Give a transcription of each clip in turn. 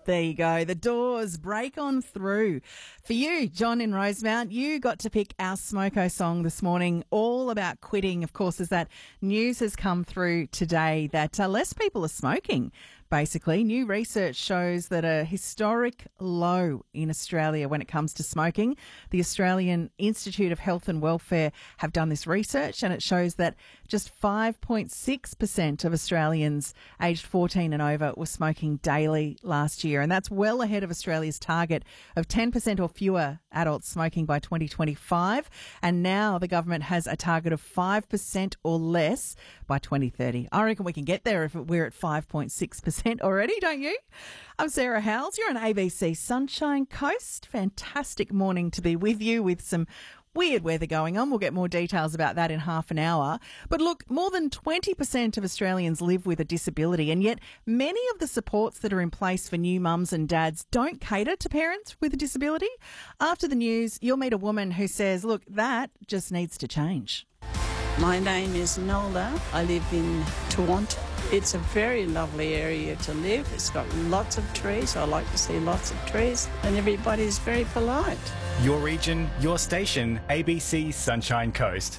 There you go. The Doors, Break On Through. For you, John in Rosemount, you got to pick our Smoko song this morning, all about quitting. Of course, as that news has come through today that less people are smoking. Basically, new research shows that a historic low in Australia when it comes to smoking. The Australian Institute of Health and Welfare have done this research, and it shows that just 5.6% of Australians aged 14 and over were smoking daily last year. And that's well ahead of Australia's target of 10% or fewer adults smoking by 2025. And now the government has a target of 5% or less by 2030. I reckon we can get there if we're at 5.6% already, don't you? I'm Sarah Howells. You're on ABC Sunshine Coast. Fantastic morning to be with you with some weird weather going on. We'll get more details about that in half an hour. But look, more than 20% of Australians live with a disability, and yet many of the supports that are in place for new mums and dads don't cater to parents with a disability. After the news, you'll meet a woman who says, look, that just needs to change. My name is Nola. I live in Toronto. It's a very lovely area to live. It's got lots of trees. I like to see lots of trees, and everybody's very polite. Your region, your station, ABC Sunshine Coast.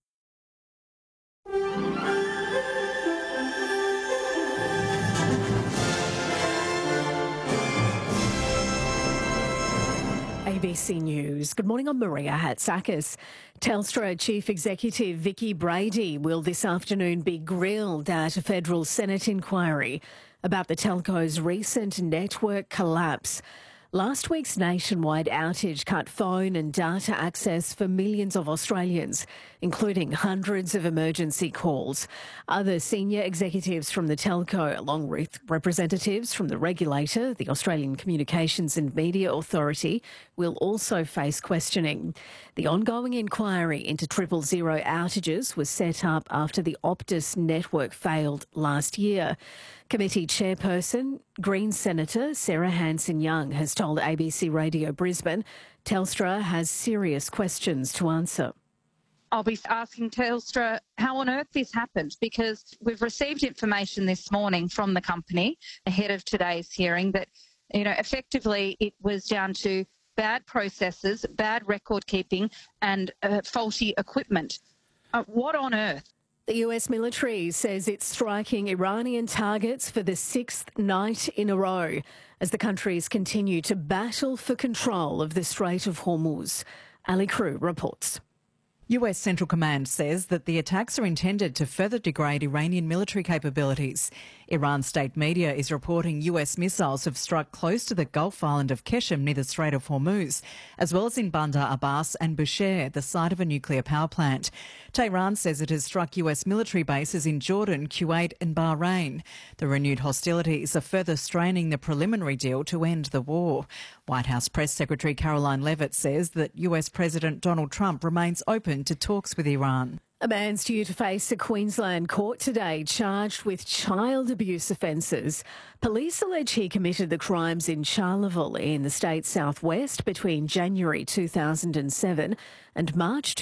ABC News. Good morning, I'm Maria Hatzakis. Telstra Chief Executive Vicki Brady will this afternoon be grilled at a federal Senate inquiry about the telco's recent network collapse. Last week's nationwide outage cut phone and data access for millions of Australians, including hundreds of emergency calls. Other senior executives from the telco, along with representatives from the regulator, the Australian Communications and Media Authority, will also face questioning. The ongoing inquiry into 000 outages was set up after the Optus network failed last year. Committee chairperson, Greens Senator Sarah Hanson-Young has told ABC Radio Brisbane Telstra has serious questions to answer. I'll be asking Telstra how on earth this happened, because we've received information this morning from the company ahead of today's hearing that, effectively it was down to bad processes, bad record keeping and faulty equipment. What on earth? The US military says it's striking Iranian targets for the sixth night in a row as the countries continue to battle for control of the Strait of Hormuz. Ali Crew reports. US Central Command says that the attacks are intended to further degrade Iranian military capabilities. Iran state media is reporting US missiles have struck close to the Gulf island of Qeshm near the Strait of Hormuz, as well as in Bandar Abbas and Bushehr, the site of a nuclear power plant. Tehran says it has struck US military bases in Jordan, Kuwait and Bahrain. The renewed hostilities are further straining the preliminary deal to end the war. White House Press Secretary Caroline Leavitt says that US President Donald Trump remains open to talks with Iran. A man's due to face a Queensland court today charged with child abuse offences. Police allege he committed the crimes in Charleville in the state's southwest between January 2007 and March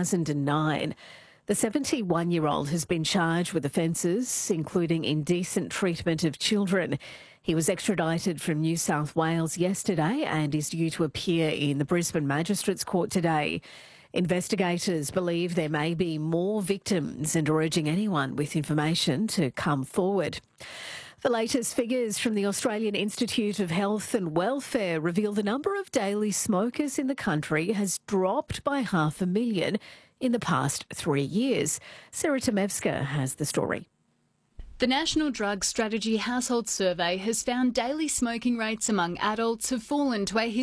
2009. The 71-year-old has been charged with offences including indecent treatment of children. He was extradited from New South Wales yesterday and is due to appear in the Brisbane Magistrates Court today. Investigators believe there may be more victims and are urging anyone with information to come forward. The latest figures from the Australian Institute of Health and Welfare reveal the number of daily smokers in the country has dropped by 500,000 in the past 3 years. Sarah Tomevska has the story. The National Drug Strategy Household Survey has found daily smoking rates among adults have fallen to a